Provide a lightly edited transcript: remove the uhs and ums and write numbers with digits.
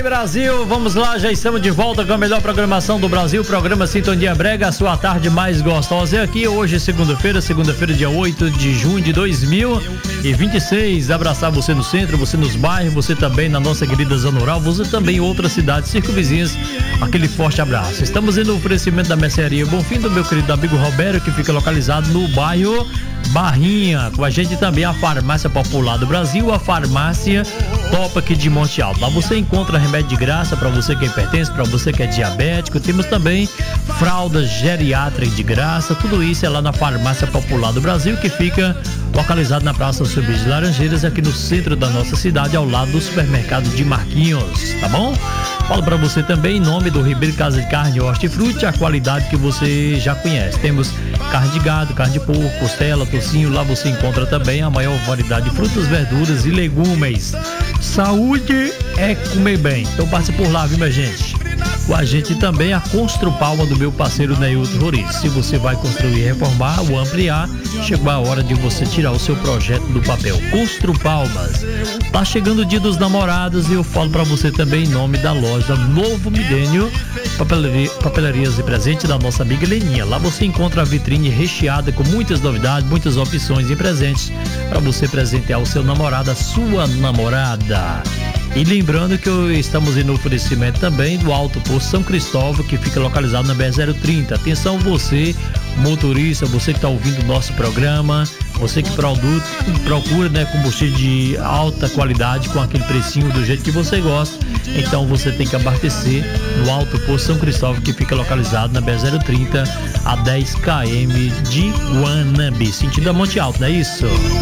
bem, Brasil? Vamos lá, já estamos de volta com a melhor programação do Brasil, programa Sintonia Brega, a sua tarde mais gostosa. É aqui hoje, segunda-feira, dia 8 de junho de 2026. Abraçar você no centro, você nos bairros, você também na nossa querida Zona Rural, você também em outras cidades circunvizinhas. Aquele forte abraço. Estamos indo no oferecimento da mercearia Bonfim, do meu querido amigo Roberto, que fica localizado no bairro Barrinha. Com a gente também a Farmácia Popular do Brasil, a Farmácia Top aqui de Monte Alto. Lá você encontra remédio de graça para você que é hipertenso, para você que é diabético. Temos também fralda geriátrica de graça. Tudo isso é lá na Farmácia Popular do Brasil, que fica localizado na Praça Subir de Laranjeiras, aqui no centro da nossa cidade, ao lado do supermercado de Marquinhos, tá bom? Falo para você também em nome do Ribeiro Casa de Carne, Hortifruti, a qualidade que você já conhece. Temos carne de gado, carne de porco, costela, tocinho. Lá você encontra também a maior variedade de frutas, verduras e legumes. Saúde é comer bem. Então passe por lá, viu, minha gente? Com a gente também a Construpalma do meu parceiro Neilton Roriz. Se você vai construir, reformar ou ampliar, chegou a hora de você tirar o seu projeto do papel. Construpalmas. Tá chegando o dia dos namorados e eu falo pra você também em nome da loja Novo Milênio, papelarias e presentes da nossa amiga Leninha. Lá você encontra a vitrine recheada com muitas novidades, muitas opções e presentes para você presentear o seu namorado, a sua namorada. E lembrando que estamos em oferecimento também do Alto Posto São Cristóvão, que fica localizado na BR-030. Atenção você, motorista, você que está ouvindo o nosso programa, você que procura, né, combustível de alta qualidade com aquele precinho do jeito que você gosta. Então você tem que abastecer no Alto Posto São Cristóvão, que fica localizado na BR-030, a 10 km de Guanambi, sentido a Monte Alto, não é isso?